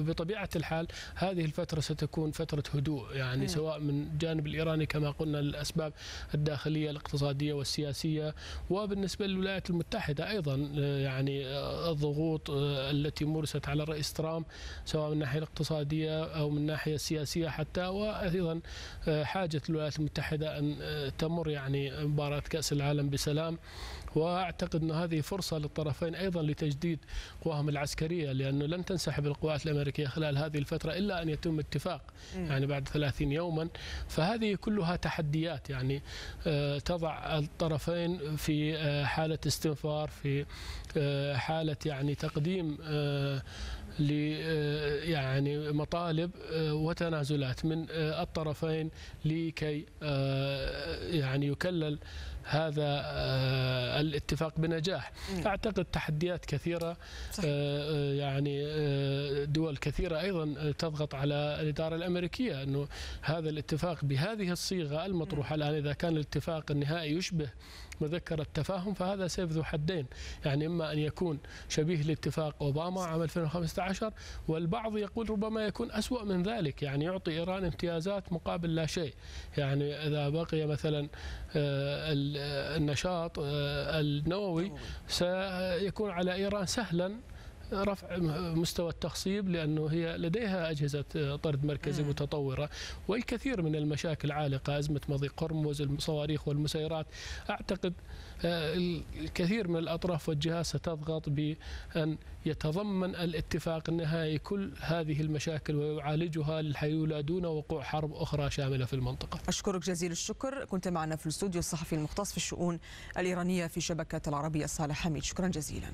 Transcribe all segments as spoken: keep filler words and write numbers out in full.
بطبيعة الحال هذه الفترة ستكون فترة هدوء، يعني م. سواء من الجانب الإيراني كما قلنا الأسباب الداخلية الاقتصادية والسياسية، وبالنسبة للولايات المتحدة أيضا يعني الضغوط التي مورست على الرئيس ترامب سواء من الناحية الاقتصادية أو من الناحية السياسية حتى، وأيضا حاجة الولايات المتحدة أن تمر يعني مباراة كأس العالم بسلام. وأعتقد أن هذه فرصة للطرفين أيضا لتجديد قواهم العسكرية، لأنه لن تنسحب القوات الأمريكية خلال هذه الفترة إلا أن يتم اتفاق يعني بعد ثلاثين يوما. فهذه كلها تحديات يعني تضع الطرفين في حالة استنفار، في حالة يعني تقديم ل يعني مطالب وتنازلات من الطرفين لكي يعني يكلل هذا الاتفاق بنجاح. أعتقد تحديات كثيرة، يعني دول كثيرة أيضا تضغط على الإدارة الأمريكية أنه هذا الاتفاق بهذه الصيغة المطروحة الآن، إذا كان الاتفاق النهائي يشبه مذكرة تفاهم فهذا سيف ذو حدين، يعني إما أن يكون شبيه لاتفاق أوباما عام ألفين وخمسة عشر، والبعض يقول ربما يكون أسوأ من ذلك، يعني يعطي إيران امتيازات مقابل لا شيء. يعني إذا بقي مثلا النشاط النووي سيكون على إيران سهلا رفع مستوى التخصيب، لأنه هي لديها أجهزة طرد مركزي متطورة، والكثير من المشاكل عالقة، أزمة مضيق هرمز، الصواريخ والمسيرات. أعتقد الكثير من الأطراف والجهات ستضغط بأن يتضمن الاتفاق النهائي كل هذه المشاكل ويعالجها للحيولى دون وقوع حرب أخرى شاملة في المنطقة. أشكرك جزيل الشكر، كنت معنا في الاستوديو الصحفي المختص في الشؤون الإيرانية في شبكة العربية صالح حميد، شكرا جزيلا.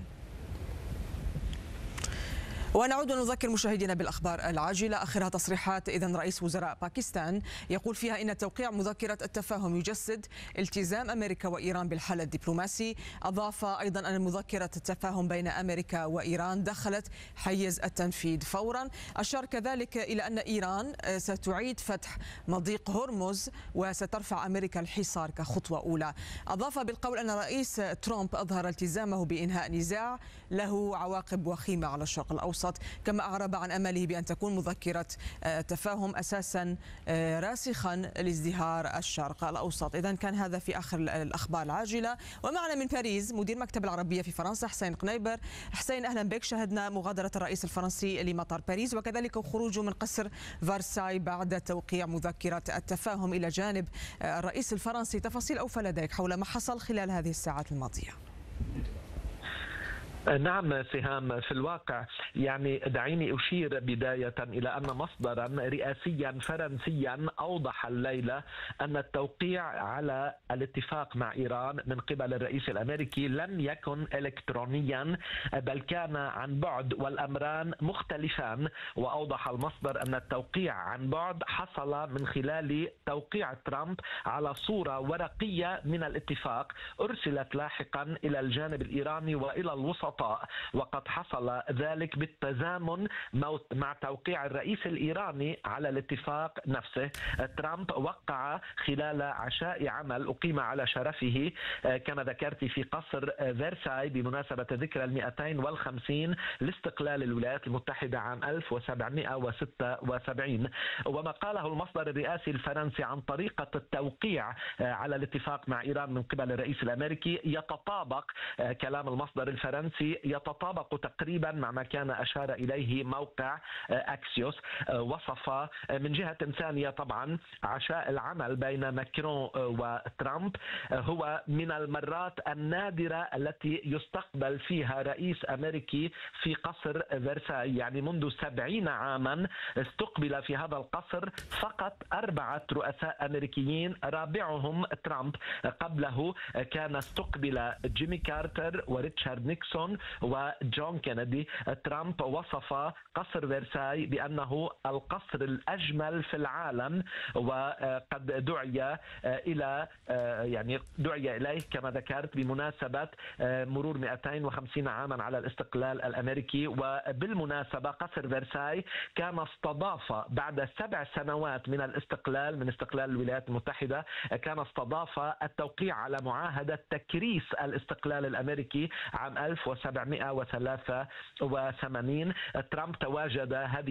ونعود نذكر مشاهدينا بالأخبار العاجلة. آخرها تصريحات إذن رئيس وزراء باكستان يقول فيها إن توقيع مذكرة التفاهم يجسد التزام أمريكا وإيران بالحل الدبلوماسي. أضاف أيضا أن مذكرة التفاهم بين أمريكا وإيران دخلت حيز التنفيذ فورا. أشار كذلك إلى أن إيران ستعيد فتح مضيق هرمز وسترفع أمريكا الحصار كخطوة أولى. أضاف بالقول أن الرئيس ترامب أظهر التزامه بإنهاء نزاع له عواقب وخيمة على الشرق الأوسط، كما أعرب عن أمله بأن تكون مذكرة تفاهم أساسا راسخا لازدهار الشرق الأوسط. إذن كان هذا في آخر الأخبار العاجلة. ومعنا من باريس مدير مكتب العربية في فرنسا حسين قنيبر. حسين أهلا بك. شاهدنا مغادرة الرئيس الفرنسي لمطار باريس وكذلك خروجه من قصر فرساي بعد توقيع مذكرة التفاهم إلى جانب الرئيس الفرنسي. تفاصيل أوفى لديك حول ما حصل خلال هذه الساعات الماضية؟ نعم سهام، في الواقع يعني دعيني أشير بداية إلى أن مصدرا رئاسيا فرنسيا أوضح الليلة أن التوقيع على الاتفاق مع إيران من قبل الرئيس الأمريكي لم يكن إلكترونيا بل كان عن بعد والأمران مختلفان. وأوضح المصدر أن التوقيع عن بعد حصل من خلال توقيع ترامب على صورة ورقية من الاتفاق أرسلت لاحقا إلى الجانب الإيراني وإلى الوسط، وقد حصل ذلك بالتزامن مع توقيع الرئيس الإيراني على الاتفاق نفسه. ترامب وقع خلال عشاء عمل أقيم على شرفه كما ذكرت في قصر فرساي بمناسبة ذكرى المئتين والخمسين لاستقلال الولايات المتحدة عام ألف وسبعمئة وستة وسبعين. وما قاله المصدر الرئاسي الفرنسي عن طريقة التوقيع على الاتفاق مع إيران من قبل الرئيس الأمريكي يتطابق، كلام المصدر الفرنسي يتطابق تقريبا مع ما كان أشار إليه موقع أكسيوس. وصف من جهة ثانية طبعا عشاء العمل بين ماكرون وترامب هو من المرات النادرة التي يستقبل فيها رئيس أمريكي في قصر فرساي، يعني منذ سبعين عاما استقبل في هذا القصر فقط أربعة رؤساء أمريكيين رابعهم ترامب. قبله كان استقبل جيمي كارتر وريتشارد نيكسون وجون كينيدي. ترامب وصف قصر فرساي بأنه القصر الأجمل في العالم، وقد دعي إلى يعني دعي إليه كما ذكرت بمناسبة مرور مئتين وخمسين عاما على الاستقلال الأمريكي. وبالمناسبة قصر فرساي كان استضاف بعد سبع سنوات من الاستقلال من استقلال الولايات المتحدة، كان استضاف التوقيع على معاهدة تكريس الاستقلال الأمريكي عام ألف وسبعمئة وثلاثة وثمانين. ترامب تواجد هذه